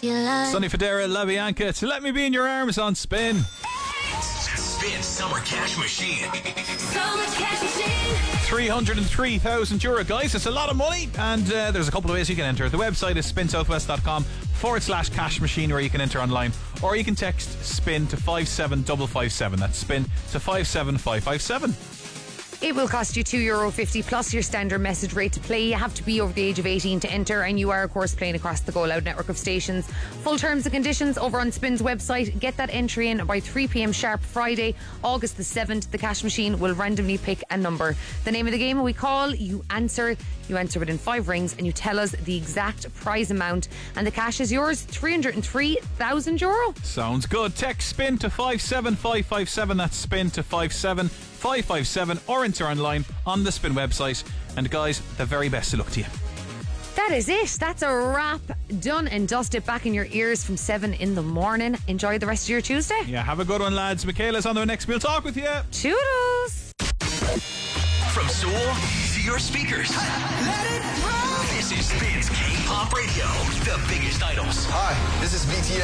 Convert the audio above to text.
Sonny Fodera, La Bianca to Let Me Be in Your Arms on Spin. Spin Summer Cash Machine. Summer Cash Machine. 303,000 euro, guys. It's a lot of money, and there's a couple of ways you can enter. The website is spinsouthwest.com/cash machine, where you can enter online, or you can text spin to 57557. That's spin to 57557. It will cost you €2.50 plus your standard message rate to play. You have to be over the age of 18 to enter, and you are, of course, playing across the Go Loud network of stations. Full terms and conditions over on Spin's website. Get that entry in by 3 p.m. sharp Friday, August the 7th. The cash machine will randomly pick a number. The name of the game: we call, you answer within 5 rings, and you tell us the exact prize amount, and the cash is yours, €303,000. Sounds good. Text spin to 57557. That's spin to 57557, or enter online on the Spin website. And guys, the very best of luck to you. That is it. That's a wrap. Done and dusted. Back in your ears from 7 in the morning. Enjoy the rest of your Tuesday. Yeah, have a good one, lads. Michaela's on the next. We'll talk with you. Toodles. From Seoul to your speakers. Let it roll. This is Spin's K-Pop Radio. The biggest idols. Hi, this is BTS.